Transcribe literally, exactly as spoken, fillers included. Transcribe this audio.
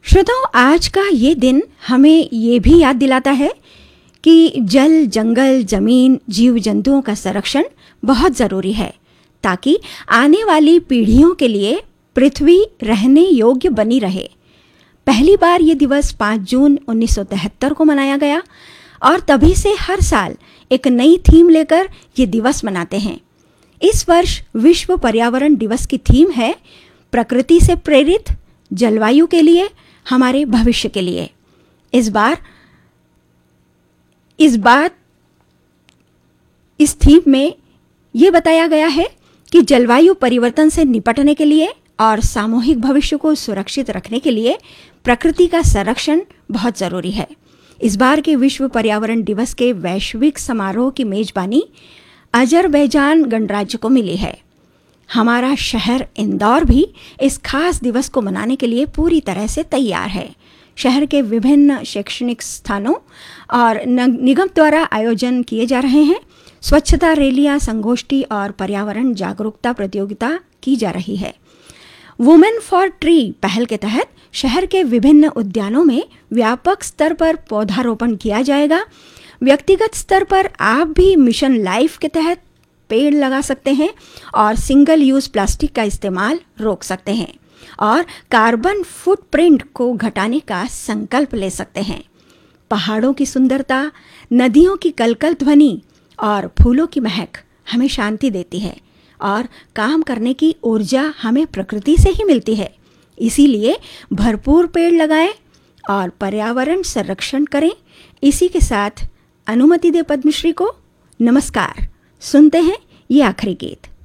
श्रोताओं, आज का ये दिन हमें ये भी याद दिलाता है कि जल, जंगल, जमीन, जीव जंतुओं का संरक्षण बहुत ज़रूरी है ताकि आने वाली पीढ़ियों के लिए पृथ्वी रहने योग्य बनी रहे। पहली बार ये दिवस पाँच जून उन्नीस सौ तिहत्तर को मनाया गया और तभी से हर साल एक नई थीम लेकर ये दिवस मनाते हैं। इस वर्ष विश्व पर्यावरण दिवस की थीम है प्रकृति से प्रेरित, जलवायु के लिए, हमारे भविष्य के लिए। इस बार इस बात इस थीम में ये बताया गया है कि जलवायु परिवर्तन से निपटने के लिए और सामूहिक भविष्य को सुरक्षित रखने के लिए प्रकृति का संरक्षण बहुत ज़रूरी है। इस बार के विश्व पर्यावरण दिवस के वैश्विक समारोह की मेजबानी अजरबैजान गणराज्य को मिली है। हमारा शहर इंदौर भी इस खास दिवस को मनाने के लिए पूरी तरह से तैयार है। शहर के विभिन्न शैक्षणिक स्थानों और निगम द्वारा आयोजन किए जा रहे हैं। स्वच्छता रैलियां, संगोष्ठी और पर्यावरण जागरूकता प्रतियोगिता की जा रही है। वुमेन फॉर ट्री पहल के तहत शहर के विभिन्न उद्यानों में व्यापक स्तर पर पौधारोपण किया जाएगा। व्यक्तिगत स्तर पर आप भी मिशन लाइफ के तहत पेड़ लगा सकते हैं और सिंगल यूज़ प्लास्टिक का इस्तेमाल रोक सकते हैं और कार्बन फुटप्रिंट को घटाने का संकल्प ले सकते हैं। पहाड़ों की सुंदरता, नदियों की कलकल ध्वनि और फूलों की महक हमें शांति देती है और काम करने की ऊर्जा हमें प्रकृति से ही मिलती है। इसीलिए भरपूर पेड़ लगाएं और पर्यावरण संरक्षण करें। इसी के साथ अनुमति दे पद्मश्री को नमस्कार। सुनते हैं ये आखिरी गीत।